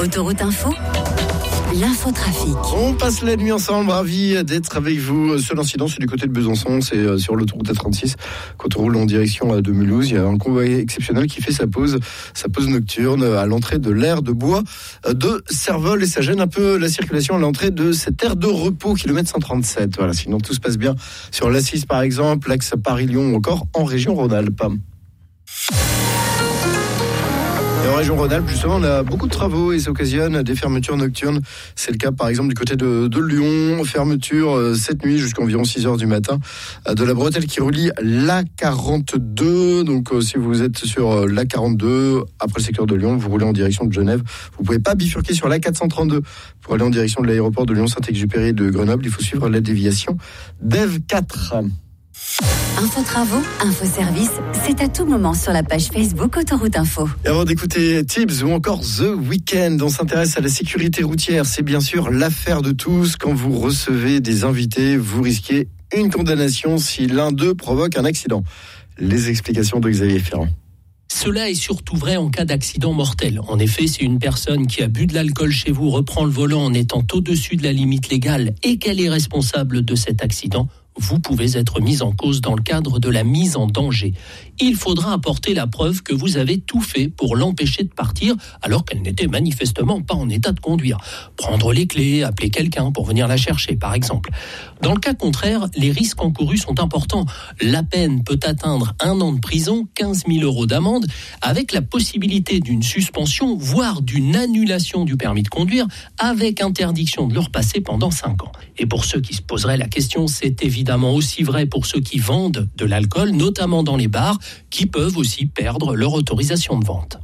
Autoroute Info, l'infotrafic. On passe la nuit ensemble, ravi d'être avec vous. Seul incident, c'est du côté de Besançon, c'est sur l'autoroute A36. Quand on roule en direction de Mulhouse, il y a un convoi exceptionnel qui fait sa pause nocturne à l'entrée de l'aire de bois de Servoles, et ça gêne un peu la circulation à l'entrée de cette aire de repos, kilomètre 137. Voilà, sinon tout se passe bien sur l'A6 par exemple, l'axe Paris-Lyon ou encore en région Rhône-Alpes. Et en région Rhône-Alpes, justement, on a beaucoup de travaux et ça occasionne des fermetures nocturnes. C'est le cas, par exemple, du côté de Lyon. Fermeture cette nuit jusqu'à environ 6h du matin de la bretelle qui relie l'A42. Donc, si vous êtes sur l'A42, après le secteur de Lyon, vous roulez en direction de Genève. Vous ne pouvez pas bifurquer sur l'A432 pour aller en direction de l'aéroport de Lyon-Saint-Exupéry et de Grenoble. Il faut suivre la déviation d'EV 4. Info Travaux, Info Service, c'est à tout moment sur la page Facebook Autoroute Info. Et avant d'écouter Tibbs ou encore The Weeknd, on s'intéresse à la sécurité routière. C'est bien sûr l'affaire de tous. Quand vous recevez des invités, vous risquez une condamnation si l'un d'eux provoque un accident. Les explications de Xavier Ferrand. Cela est surtout vrai en cas d'accident mortel. En effet, si une personne qui a bu de l'alcool chez vous reprend le volant en étant au-dessus de la limite légale et qu'elle est responsable de cet accident, vous pouvez être mis en cause dans le cadre de la mise en danger. Il faudra apporter la preuve que vous avez tout fait pour l'empêcher de partir alors qu'elle n'était manifestement pas en état de conduire. Prendre les clés, appeler quelqu'un pour venir la chercher, par exemple. Dans le cas contraire, les risques encourus sont importants. La peine peut atteindre 1 an de prison, 15 000 € d'amende, avec la possibilité d'une suspension, voire d'une annulation du permis de conduire, avec interdiction de le repasser pendant 5 ans. Et pour ceux qui se poseraient la question, c'est évidemment aussi vrai pour ceux qui vendent de l'alcool, notamment dans les bars, qui peuvent aussi perdre leur autorisation de vente.